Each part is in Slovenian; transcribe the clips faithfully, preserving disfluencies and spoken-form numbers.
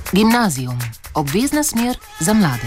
Gimnazijum, obvezna smer za mlade.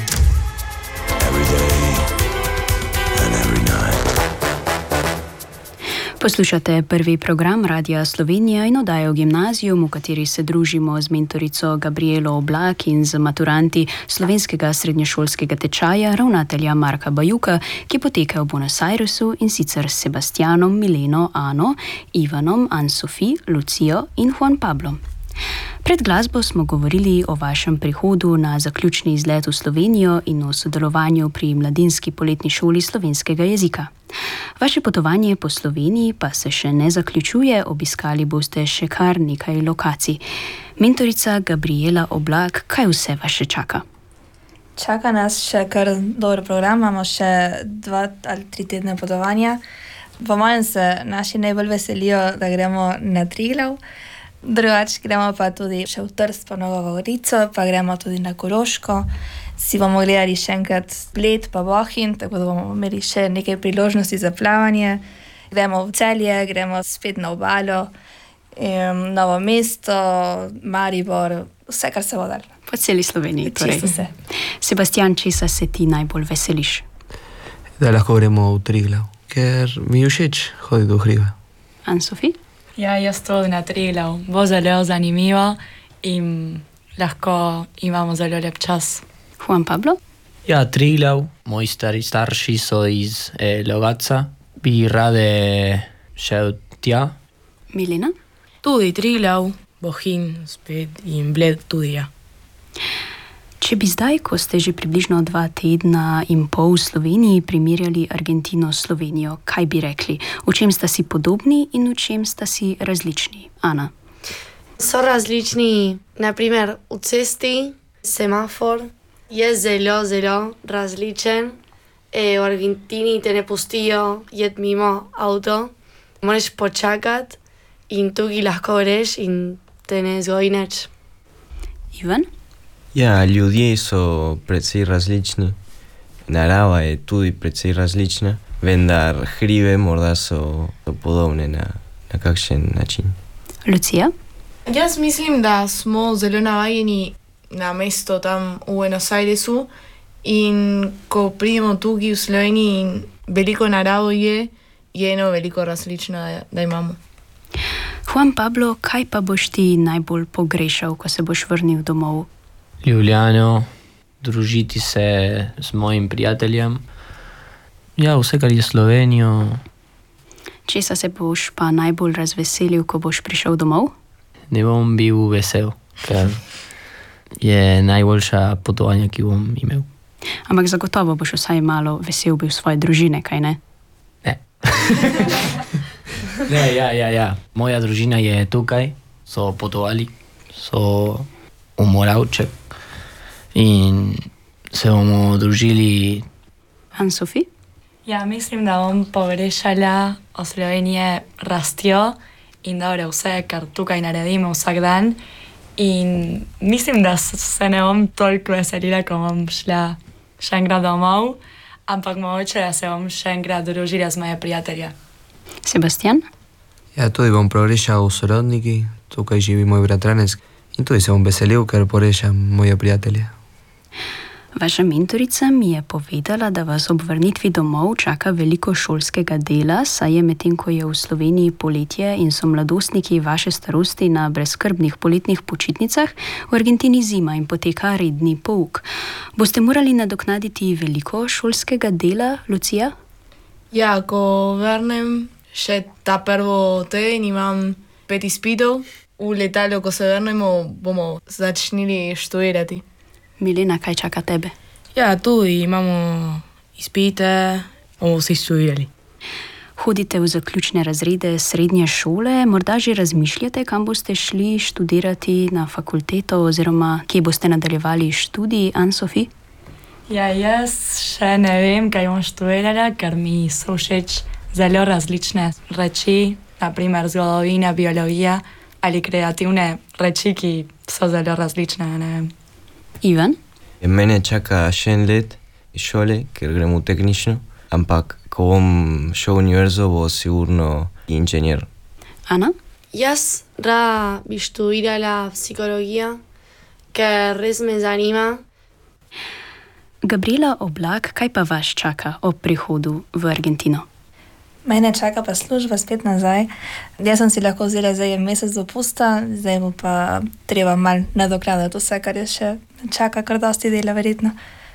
Poslušate prvi program Radia Slovenija in oddajo Gimnazijum, v kateri se družimo z mentorico Gabrielo Oblak in z maturanti slovenskega srednješolskega tečaja ravnatelja Marka Bajuka, ki poteka v Buenos Airesu, in sicer s Sebastianom, Mileno, Ano, Ivanom, Anne-Sophie, Lucijo in Juan Pablo. Pred glasbo smo govorili o vašem prihodu na zaključni izlet v Slovenijo in o sodelovanju pri mladinski poletni šoli slovenskega jezika. Vaše potovanje po Sloveniji pa se še ne zaključuje, obiskali boste še kar nekaj lokacij. Mentorica Gabriela Oblak, kaj vse vas še čaka? Čaka nas še kar dober program, imamo še dva ali tri tedne potovanja. Po mojem se naši najbolj veselijo, da gremo na Triglav. Drugač gremo pa tudi še v Trst, pa Novo Gorico, pa gremo tudi na Koroško. Si bomo gledali še enkrat Bled pa Bohinj, tako da bomo imeli še nekaj priložnosti za plavanje. Gremo v Celje, gremo spet na obalo, in Novo mesto, Maribor, vse, kar se bo dalo. Po celi Sloveniji, torej. Čisto vse. Sebastian, česa se ti najbolj veseliš? Da lahko gremo v Triglav, ker mi je všeč hoditi do hriba. Anne-Sophie? Ja, jaz tudi na Triglav. Bo zelo zanimivo in lahko imamo zelo lep čas. Juan Pablo? Ja, Triglav. Moji stari starši so iz eh, Logatca. Bi rade šel tja. Milena? Tudi Triglav, Bohinj spet in Bled tudi, ja. Če bi zdaj, ko ste že približno dva tedna in pol v Sloveniji, primerjali Argentino s Slovenijo, kaj bi rekli? V čem sta si podobni in v čem sta si različni? Ana? So različni, naprimer v cesti, semafor je zelo, zelo različen. E, v Argentini te ne pustijo jet mimo avto, moraš počakati in tukaj lahko greš in te ne zgodi nič. Ivan? Ja, ljudje so precej različni, narava je tudi precej različna, vendar hribe morda so, so podobne na, na kakšen način. Lucija? Jaz mislim, da smo zelo navajeni na mesto tam v Buenos Airesu in ko pridemo tukaj v Sloveniji in veliko naravo je, je eno veliko različno, da, da imamo. Juan Pablo, kaj pa boš ti najbolj pogrešal, ko se boš vrnil domov? Ljubljano, družiti se z mojim prijateljem. Ja, vse, kar je Slovenijo. Česa se boš pa najbolj razveselil, ko boš prišel domov? Ne bom bil vesel, ker je najboljša potovanja, ki bom imel. Ampak zagotovo boš vsaj malo vesel bil svoje družine, kaj ne? Ne. Ne, ja, ja, ja. Moja družina je tukaj, so potovali, so v Moravček in se bomo družili. Anne-Sophie? Ja, mislim, da bom pogrešala o Sloveniji rastjo in dobro vse, kar tukaj naredimo vsak dan. In mislim, da se ne bom toliko veselila, ko bom šla še enkrat domov, ampak mogoče, da se bom še enkrat družila z moje prijatelje. Sebastian? Ja, tudi bom pogrešal sorodniki, tukaj živi moj bratranec in tudi se bom veselil, ker pogrešam moje prijatelje. Vaša mentorica mi je povedala, da vas ob vrnitvi domov čaka veliko šolskega dela, saj je medtem, ko je v Sloveniji poletje in so mladostniki vaše starosti na brezskrbnih poletnih počitnicah, v Argentini zima in poteka redni pouk. Boste morali nadoknaditi veliko šolskega dela, Lucija? Ja, ko vrnem še ta prvo teden, imam pet izpitov. V letalu, ko se vrnemo, bomo začnili študirati. Milena, kaj čaka tebe? Ja, tudi imamo izpite, bomo vsi študirali. Hodite v zaključne razrede srednje šole, morda že razmišljate, kam boste šli študirati na fakulteto oziroma kje boste nadaljevali študij, Anne-Sophie? Ja, jaz še ne vem, kaj bom študirala, ker mi so všeč zelo različne reči, naprimer zgodovina, biologija ali kreativne reči, ki so zelo različne, ne vem. Ivan? Mene čaka še en let iz šole, ker grem v tehnično, ampak ko bom šel v univerzo, bo sigurno inženjer. Ana? Jaz rada bi študirala psihologija ker res me zanima. Gabriela Oblak, kaj pa vas čaka ob prihodu v Argentino? Mene čaka pa služba spet nazaj. Jaz sem si lahko vzela zdaj mesec dopusta, zdaj bo pa treba malo nadoknaditi vse, kar je še čaka, kar dosti dela verjetno.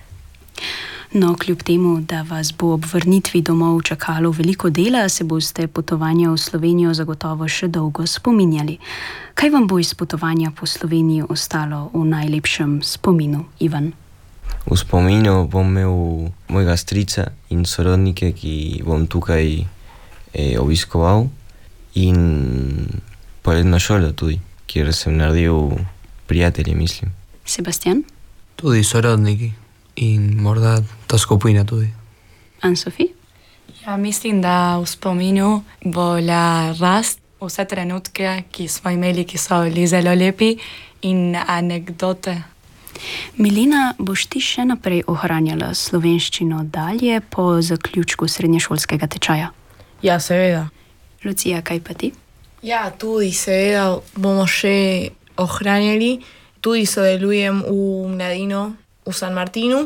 No, kljub temu, da vas bo ob vrnitvi domov čakalo veliko dela, se boste potovanja v Slovenijo zagotovo še dolgo spominjali. Kaj vam bo iz potovanja po Sloveniji ostalo v najlepšem spominu, Ivan? V spominu bom imel mojega strica in sorodnike, ki bom tukaj eh, obiskoval, in poletno šolo tudi, kjer sem naredil prijatelje, mislim. Sebastian? Tudi sorodniki in morda ta skupina tudi. Anne-Sophie? Ja, mislim, da v spominu bo la rast, vse trenutke, ki smo imeli, ki so bili zelo lepi, in anekdote. Milena, boš ti še naprej ohranjala slovenščino dalje po zaključku srednješolskega tečaja? Ja, seveda. Lucija, kaj pa ti? Ja, tudi seveda bomo še ohranjali. Tudi sodelujem v mladino v San Martinu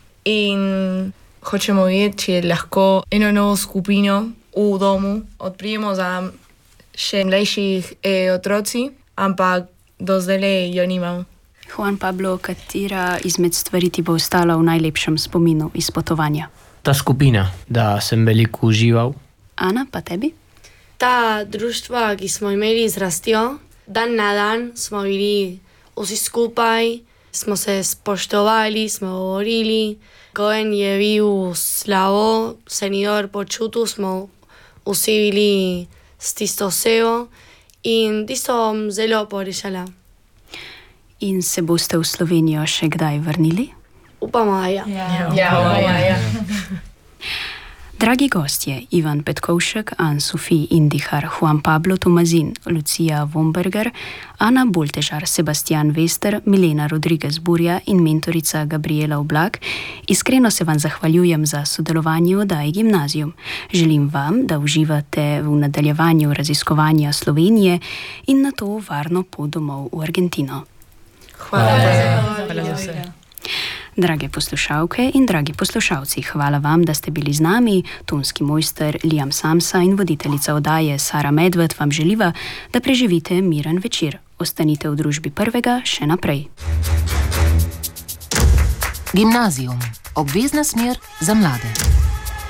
in hočemo videti, če lahko eno novo skupino v domu odprijemo za še mlajših eh, otroci, ampak do zdaj jo nimam. Juan Pablo, katera izmed stvari ti bo ostala v najlepšem spominu iz potovanja? Ta skupina, da sem veliko užival. Ana, pa tebi? Ta društva, ki smo imeli z rastjo, dan na dan smo bili vsi skupaj, smo se spoštovali, smo govorili, ko en je bil slabo, se ni dobro počutil, smo vsi bili s tisto osebo in tisto bom zelo porešala. In se boste v Slovenijo še kdaj vrnili? Upamo, ja. Ja, ja, ja, ja. Dragi gostje, Ivan Petkovšek, Anne-Sophie Indihar, Juan Pablo Tomazin, Lucija Vomberger, Ana Boltežar, Sebastian Vester, Milena Rodriguez Burja in mentorica Gabriela Oblak, iskreno se vam zahvaljujem za sodelovanje v oddaji Gimnazijum. Želim vam, da uživate v nadaljevanju raziskovanja Slovenije in nato varno pot domov v Argentino. Hvala, hvala, hvala za vse. Drage poslušalke in dragi poslušalci, hvala vam, da ste bili z nami. Tonski mojster Liam Samsa in voditeljica oddaje Sara Medved vam želiva, da preživite miren večer. Ostanite v družbi prvega še naprej. Gimnazijum. Obvezna smer za mlade.